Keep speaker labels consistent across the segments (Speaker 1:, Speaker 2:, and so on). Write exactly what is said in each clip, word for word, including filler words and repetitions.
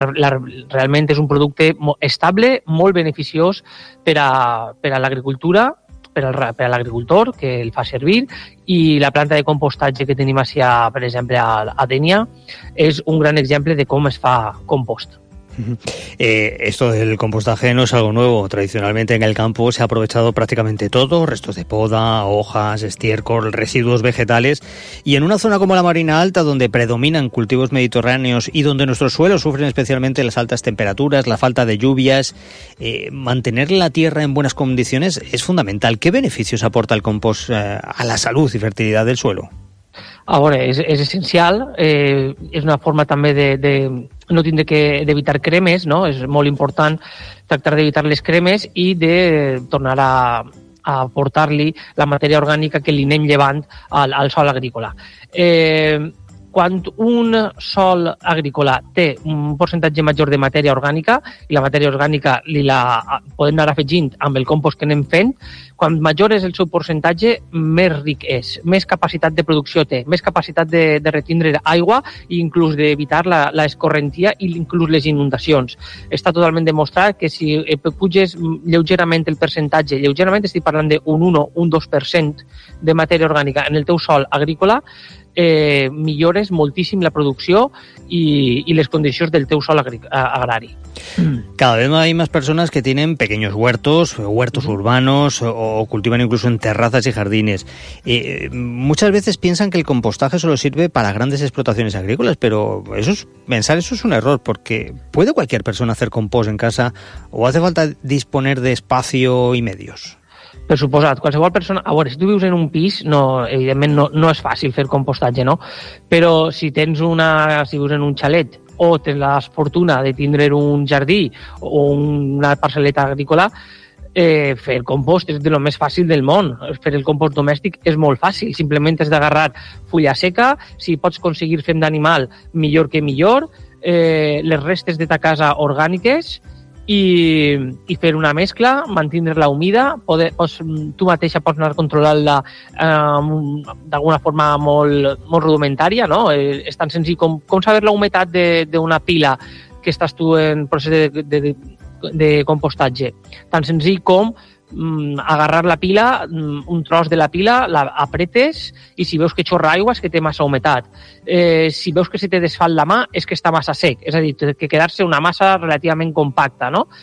Speaker 1: la, realment és un producte estable, molt beneficiós per a, per a l'agricultura, per, al, per a l'agricultor que el fa servir, i la planta de compostatge que tenim així, per exemple, a, a Dénia, és un gran exemple de com es fa compost.
Speaker 2: Eh, esto del compostaje no es algo nuevo. Tradicionalmente en el campo se ha aprovechado prácticamente todo, restos de poda, hojas, estiércol, residuos vegetales, y en una zona como la Marina Alta, donde predominan cultivos mediterráneos y donde nuestros suelos sufren especialmente las altas temperaturas, la falta de lluvias, eh, mantener la tierra en buenas condiciones es fundamental. ¿Qué beneficios aporta el compost eh, a la salud y fertilidad del suelo?
Speaker 1: A veure, és, és essencial, eh, és una forma també de, de no tindre que d'evitar cremes, no? És molt important tractar d'evitar les cremes i de tornar a, a aportar-li la matèria orgànica que li anem llevant al, al sòl agrícola. Eh, quan un sòl agrícola té un percentatge major de matèria orgànica, i la matèria orgànica li la podem anar afegint amb el compost que anem fent, quan major és el seu percentatge, més ric és, més capacitat de producció té, més capacitat de, de retindre aigua i inclús d'evitar la, la escorrentia i inclús les inundacions. Està totalment demostrat que si puges lleugerament el percentatge, lleugerament estic parlant d'un un o un dos per cent de matèria orgànica en el teu sòl agrícola, eh, millores moltíssim la producció y, y las condiciones del teu sòl agrari.
Speaker 2: Cada vez hay más personas que tienen pequeños huertos, huertos urbanos o cultivan incluso en terrazas y jardines. Eh, muchas veces piensan que el compostaje solo sirve para grandes explotaciones agrícolas, pero eso es, pensar eso es un error, porque ¿puede cualquier persona hacer compost en casa o hace falta disponer de espacio y medios?
Speaker 1: Per suposat, qualsevol persona... A veure, si tu vius en un pis, no, evidentment no, no és fàcil fer compostatge, no? Però si tens una... si vius en un xalet o tens la fortuna de tindre un jardí o una parcel·leta agrícola, eh, fer compost és de lo més fàcil del món. Fer el compost domèstic és molt fàcil. Simplement has d'agarrar fulla seca, si pots aconseguir fem d'animal, millor que millor, eh, les restes de ta casa orgàniques, I, i fer una mescla, mantindre-la humida, poder, pots, tu mateixa pots anar controlant-la eh, d'alguna forma molt, molt rudimentària, no? Eh, és tan senzill com, com saber la humitat d'una pila que estàs tu en procés de, de, de, de compostatge. Tan senzill com mm, agarrar la pila, mm, un tros de la pila, la apretes i si veus que xorra aigua és que té massa humitat. Eh, si veus que se te desfal la mà és que està massa sec, és a dir, que quedar-se una massa relativament compacta, no?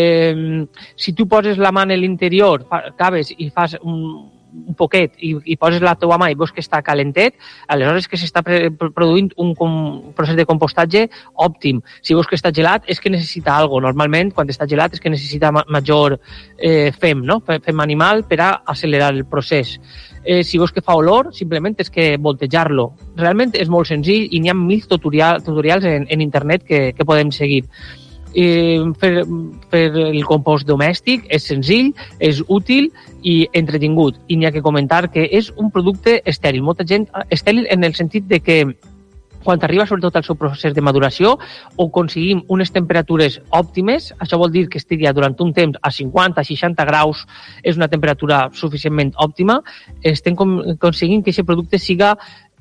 Speaker 1: Eh, si tu poses la mà en l'interior, acabes i fas un, un poquet i, i poses la teva mà i veus que està calentet, aleshores que s'està produint un, un procés de compostatge òptim. Si veus que està gelat és que necessita alguna cosa. Normalment, quan està gelat és que necessita ma major eh, fem, no? Fem animal per a accelerar el procés. Eh, si veus que fa olor, simplement és que voltejar-lo. Realment és molt senzill i n'hi ha mil tutorial, tutorials en, en internet que, que podem seguir. Eh, fer, fer el compost domèstic és senzill, és útil i entretingut. I n'hi ha que comentar que és un producte estèril. Molta gent estèril en el sentit de que quan arriba sobretot al seu procés de maduració o aconseguim unes temperatures òptimes, això vol dir que estigui durant un temps a cinquanta a seixanta graus, és una temperatura suficientment òptima, estem aconseguint que aquest producte siga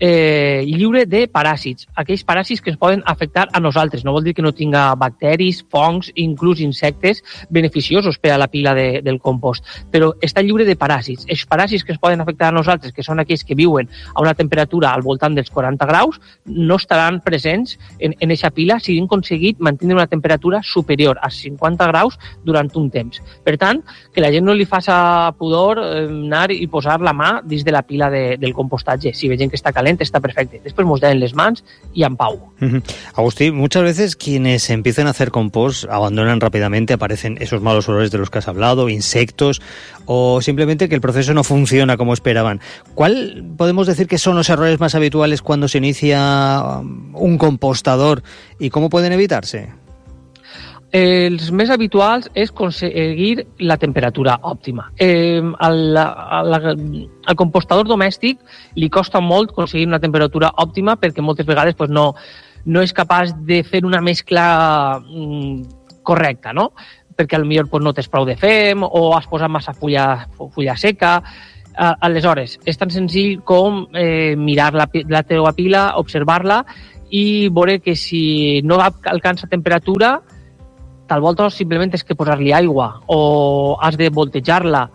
Speaker 1: eh, lliure de paràsits, aquells paràsits que ens poden afectar a nosaltres. No vol dir que no tinga bacteris, fongs, inclús insectes beneficiosos per a la pila de, del compost, però està lliure de paràsits. Els paràsits que ens poden afectar a nosaltres, que són aquells que viuen a una temperatura al voltant dels quaranta graus, no estaran presents en aquesta pila si hem aconseguit mantenir una temperatura superior a cinquanta graus durant un temps. Per tant, que la gent no li faça pudor eh, anar i posar la mà dins de la pila de, del compostatge. Si veiem que està calent, está perfecto. Después nos dan les mans y en pau.
Speaker 2: Uh-huh. Agustín, muchas veces quienes empiezan a hacer compost abandonan rápidamente, aparecen esos malos olores de los que has hablado, insectos, o simplemente que el proceso no funciona como esperaban. ¿Cuál podemos decir que son los errores más habituales cuando se inicia un compostador y cómo pueden evitarse?
Speaker 1: Els més habituals és aconseguir la temperatura òptima. Eh, al, al, al compostador domèstic li costa molt aconseguir una temperatura òptima perquè moltes vegades pues, no, no és capaç de fer una mescla mm, correcta, no? Perquè potser pues, no tens prou de fem o has posat massa fulla, fulla seca. Aleshores, és tan senzill com eh, mirar la, la teva pila, observar-la i veure que si no alcança temperatura, tal volta simplement és que posar-li aigua, o has de voltejar-la,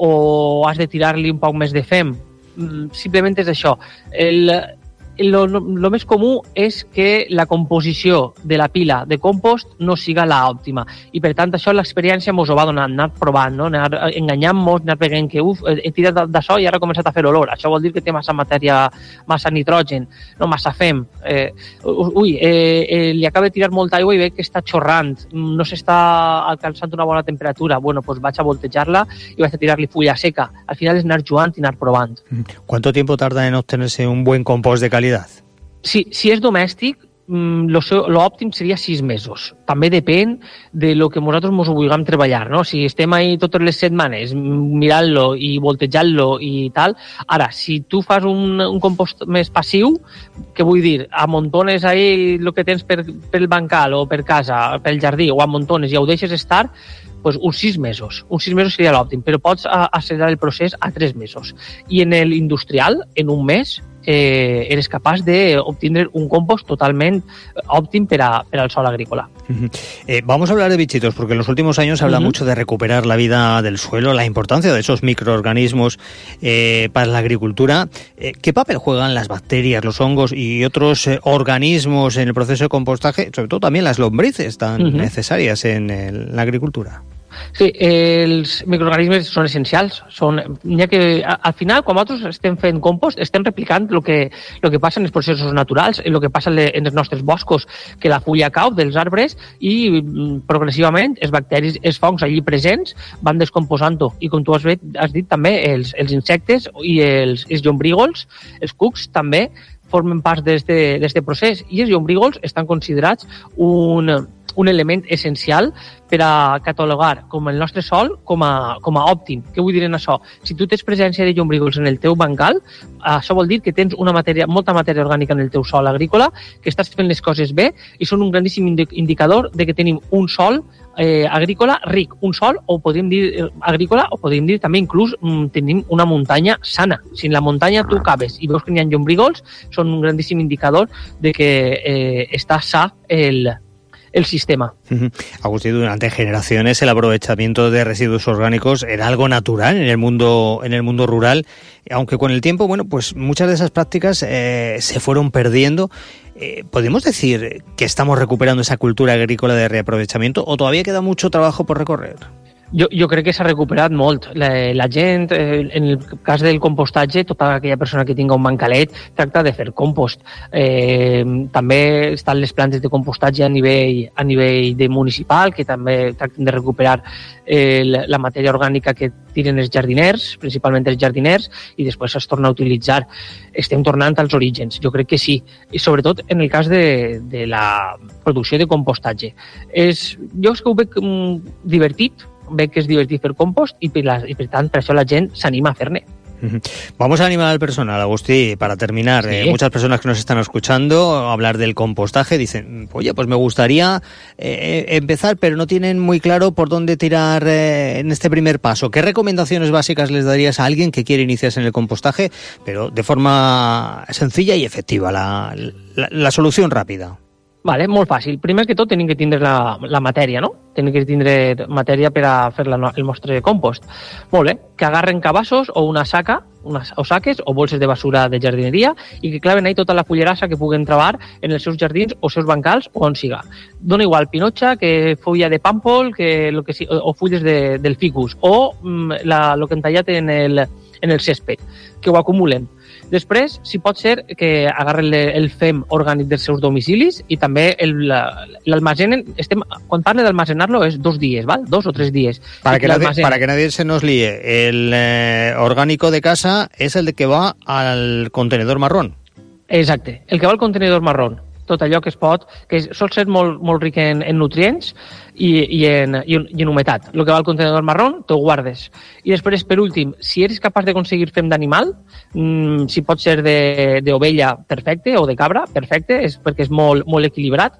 Speaker 1: o has de tirar-li un poc més de fem. Simplement és això. El, lo, lo més comú és que la composició de la pila de compost no siga la òptima, i per tant això l'experiència ens ho va donar, anar provant, no? Anar enganyant-nos, anar veient que uf, he tirat d'això i ara ha començat a fer olor, això vol dir que té massa matèria, massa nitrogen, no massa fem, eh, ui, eh, eh, li acaba de tirar molta aigua i veig que està xorrant, no s'està alcançant una bona temperatura, bueno, pues vaig a voltejar-la y vaig a tirar-li fulla seca. Al final és anar jugant i anar provant.
Speaker 2: ¿Cuánto tiempo tarda en obtenerse un buen compost de calidad?
Speaker 1: Si, si és domèstic, lo, lo òptim seria sis mesos. També depèn de lo que nosaltres ens vulguem treballar, no? Si estem ahí totes les setmanes mirant-lo i voltejant-lo i tal. Ara, si tu fas un, un compost més passiu, què vull dir? Amontones ahí el que tens per, per el bancal o per casa, pel jardí, o amontones i ho deixes estar, pues uns sis mesos. Uns sis mesos seria l'òptim, però pots accelerar el procés a tres mesos. I en l'industrial, en un mes, eh, eres capaç d'obtindre un compost totalment òptim per, a, per al sol agrícola.
Speaker 2: Uh-huh. Eh, vamos a hablar de bichitos, porque en los últimos años se habla uh-huh. mucho de recuperar la vida del suelo, la importancia de esos microorganismos eh, para la agricultura. Eh, ¿Qué papel juegan las bacterias, los hongos y otros eh, organismos en el proceso de compostaje, sobre todo también las lombrices tan uh-huh. necesarias en el, la agricultura?
Speaker 1: Sí, els microorganismes són essencials. Són, ja que, al final, quan nosaltres estem fent compost, estem replicant el que, el que passa en els processos naturals, el que passa en els nostres boscos, que la fulla cau dels arbres i progressivament els bacteris, els fongs allí presents van descomposant-ho. I com tu has, fet, has dit també, els, els insectes i els, els llombrígols, els cucs també, formen part d'aquest procés. I els llombrígols estan considerats un, un element essencial per a catalogar com el nostre sol com a, com a òptim. Què vull dir en això? Si tu tens presència de llombrígols en el teu bancal, això vol dir que tens una matèria, molta matèria orgànica en el teu sòl agrícola, que estàs fent les coses bé i són un grandíssim indicador de que tenim un sòl eh, agrícola ric, un sòl, o podríem dir eh, agrícola, o podríem dir també inclús mm, tenim una muntanya sana. Si en la muntanya tu cabes i veus que n'hi ha llombrígols, són un grandíssim indicador de que eh, està sa el el sistema.
Speaker 2: Agustín, durante generaciones el aprovechamiento de residuos orgánicos era algo natural en el mundo en el mundo rural, aunque con el tiempo, bueno, pues muchas de esas prácticas eh, se fueron perdiendo. Eh, ¿Podemos decir que estamos recuperando esa cultura agrícola de reaprovechamiento o todavía queda mucho trabajo por recorrer?
Speaker 1: Jo, jo crec que s'ha recuperat molt. La, la gent, eh, en el cas del compostatge, tota aquella persona que tinga un bancalet tracta de fer compost. Eh, també estan les plantes de compostatge a nivell, a nivell de municipal, que també tracten de recuperar eh, la, la matèria orgànica que tiren els jardiners, principalment els jardiners, i després es torna a utilitzar. Estem tornant als orígens, jo crec que sí. I sobretot en el cas de, de la producció de compostatge. És, jo és que ho veig um, divertit, veig que és divertit fer compost i per, la, y per tant per això la gent s'anima a fer-ne.
Speaker 2: Vamos a animar al personal, Agustí, para terminar. Sí. Eh, muchas personas que nos están escuchando hablar del compostaje dicen, oye, pues me gustaría eh, empezar, pero no tienen muy claro por dónde tirar eh, en este primer paso. ¿Qué recomendaciones básicas les darías a alguien que quiere iniciarse en el compostaje, pero de forma sencilla y efectiva, la, la, la solución rápida?
Speaker 1: Vale, molt fàcil. Primer que tot tenim que tindre la, la matèria, no? Tenim que tindre matèria per a fer la, el nostre compost. Molt bé, que agarren cabassos o una saca, unes, o saques o bolses de basura de jardineria i que claven ahí tota la fullerassa que puguen trobar en els seus jardins o seus bancals o on siga. Dona igual pinotxa que fulla de pàmpol que lo que, o fulles de, del ficus o mm, la, lo que han tallat en el, en el césped, que ho acumulen. Després, si pot ser que agarren el fem orgànic dels seus domicilis i també l'almacenen. Estem, quan parle d'almacenar-lo és dos dies, ¿vale? Dos o tres días.
Speaker 2: Para que, nadie, para que nadie se nos líe, el eh, orgánico de casa es el de que va al contenedor marrón.
Speaker 1: Exacte, el que va al contenedor marrón. Tot allò que es pot, que sol ser molt, molt ric en, en nutrients i, i, en, i, en, i en humetat. El que va al contenedor marrón, t'ho guardes. I després, per últim, si eres capaç de aconseguir fem d'animal, mmm, si pot ser d'ovella, perfecte, o de cabra, perfecte, és perquè és molt, molt equilibrat.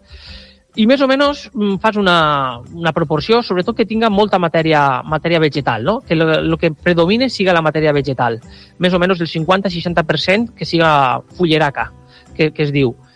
Speaker 1: I més o menys fas una, una proporció, sobretot que tinga molta matèria, matèria vegetal, no? Que el que predomine siga la matèria vegetal. Més o menys el cinquanta a seixanta per cent que siga fulleraca, que, que es diu.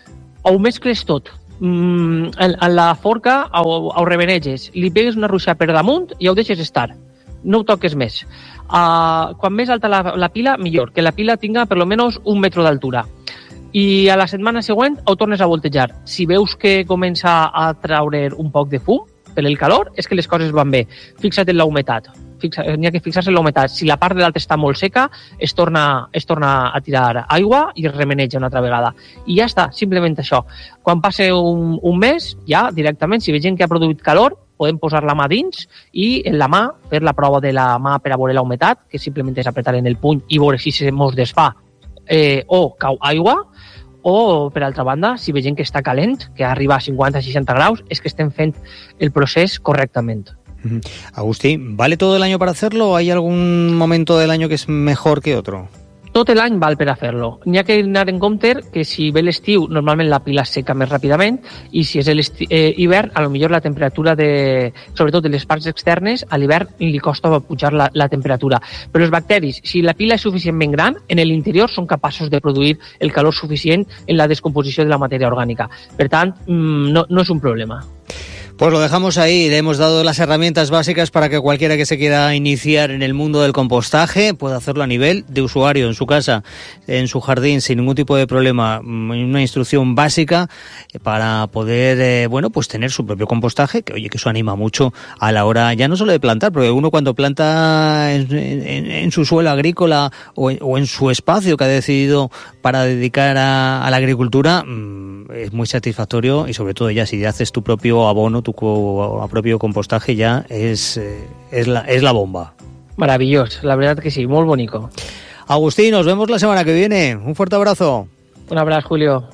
Speaker 1: ho mescles tot. Mm, en, en la forca ho, ho reveneges, li pegues una ruixada per damunt i ho deixes estar. No ho toques més. Uh, quan més alta la, la pila, millor, que la pila tinga per lo menos un metro d'altura. I a la setmana següent ho tornes a voltejar. Si veus que comença a traure un poc de fum per el calor, és que les coses van bé. Fixa't en la humitat. Fixa, n'hi ha que fixar-se en la humitat. Si la part de dalt està molt seca, es torna, es torna a tirar aigua i es remeneja una altra vegada. I ja està, simplement això. Quan passe un, un mes, ja directament, si vegem que ha produït calor, podem posar la mà dins i en la mà fer la prova de la mà per a veure la humitat, que simplement és apretar en el puny i veure si se mos desfà eh, o cau aigua, o, per altra banda, si vegem que està calent, que arriba a cincuenta a seixanta graus, és que estem fent el procés correctament.
Speaker 2: Agustín, ¿vale todo el año para hacerlo o hay algún momento del año que es mejor que otro?
Speaker 1: Tot l'any val per a fer-lo. N'hi ha que anar en compte que si ve l'estiu, normalment la pila seca més ràpidament, i si és l'hivern, a lo millor la temperatura, de, sobretot de les parts externes, a l'hivern li costa pujar la, la temperatura. Però els bacteris, si la pila és suficientment gran, en l'interior són capaços de produir el calor suficient en la descomposició de la matèria orgànica. Per tant, no, no és un problema.
Speaker 2: Pues lo dejamos ahí, le hemos dado las herramientas básicas para que cualquiera que se quiera iniciar en el mundo del compostaje pueda hacerlo a nivel de usuario, en su casa, en su jardín, sin ningún tipo de problema. Una instrucción básica para poder, eh, bueno, pues tener su propio compostaje, que oye, que eso anima mucho a la hora, ya no solo de plantar, porque uno cuando planta en, en, en su suelo agrícola o en, o en su espacio que ha decidido para dedicar a, a la agricultura, mmm, es muy satisfactorio, y sobre todo ya si haces tu propio abono, tu propio compostaje, ya es, es, la, es la bomba.
Speaker 1: Maravilloso, la verdad que sí, muy bonito.
Speaker 2: Agustín, nos vemos la semana que viene. Un fuerte abrazo.
Speaker 1: Un abrazo, Julio.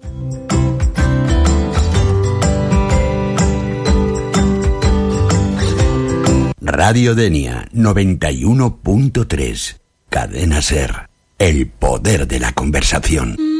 Speaker 3: Radio Denia noventa y uno punto tres. Cadena Ser. El poder de la conversación.